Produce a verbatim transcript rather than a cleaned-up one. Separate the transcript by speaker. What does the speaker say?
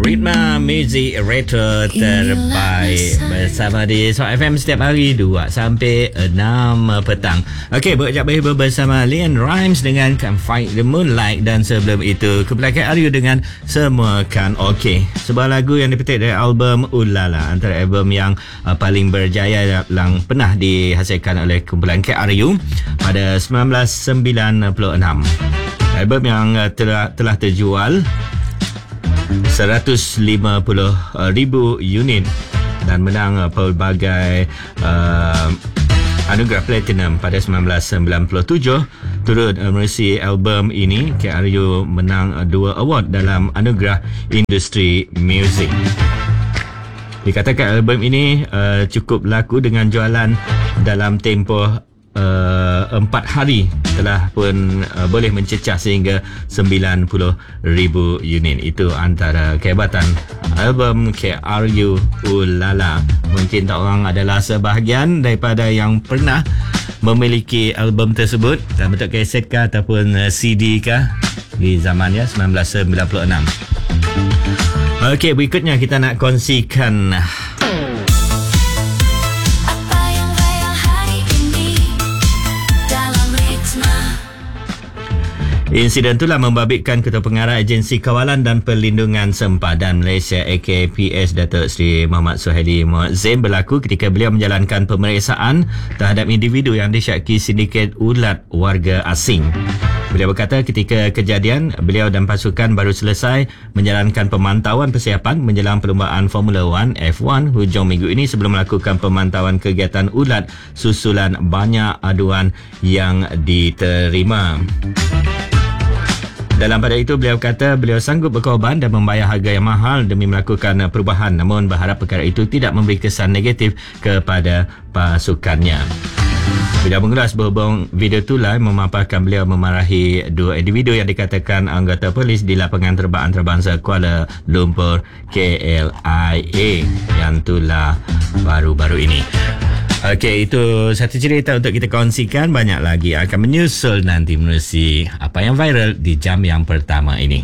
Speaker 1: Ritma Music Retro terbaik bersama di Suara F M setiap hari dua sampai enam petang. Okey, bekerja berhibur bersama Leon Rhymes dengan Can Fight the Moonlight, dan sebelum itu Kebelakang Aryu dengan Semua Kan Okey. Sebuah lagu yang dipetik dari album Ulala, antara album yang uh, paling berjaya yang pernah dihasilkan oleh kumpulan K R U pada sembilan belas sembilan puluh enam. Album yang uh, telah telah terjual seratus lima puluh ribu unit dan menang pelbagai uh, anugerah platinum pada sembilan belas sembilan puluh tujuh. Turut menerusi album ini, K R U menang dua award dalam anugerah industri muzik. Dikatakan album ini uh, cukup laku dengan jualan dalam tempoh Uh, empat hari telah pun uh, boleh mencecah sehingga sembilan puluh ribu unit. Itu antara kehebatan album K R U Ulala. Mungkin tak orang adalah sebahagian daripada yang pernah memiliki album tersebut dalam bentuk kaset kah ataupun uh, C D kah di zamannya sembilan belas sembilan puluh enam. Okey, berikutnya kita nak kongsikan insiden itulah membabitkan Ketua Pengarah Agensi Kawalan dan Perlindungan Sempadan Malaysia A K P S Datuk Seri Muhammad Suhaili Muhammad Zain berlaku ketika beliau menjalankan pemeriksaan terhadap individu yang disyaki sindiket ulat warga asing. Beliau berkata ketika kejadian, beliau dan pasukan baru selesai menjalankan pemantauan persiapan menjelang perlumbaan Formula One F one hujung minggu ini sebelum melakukan pemantauan kegiatan ulat susulan banyak aduan yang diterima. Dalam pada itu, beliau kata beliau sanggup berkorban dan membayar harga yang mahal demi melakukan perubahan, namun berharap perkara itu tidak memberi kesan negatif kepada pasukannya. Beliau mengulas berhubung video itu live memaparkan beliau memarahi dua individu yang dikatakan anggota polis di lapangan terbang antarabangsa Kuala Lumpur K L I A yang itulah baru-baru ini. Okey, itu satu cerita untuk kita kongsikan. Banyak lagi akan menyusul nanti menerusi apa yang viral di jam yang pertama ini.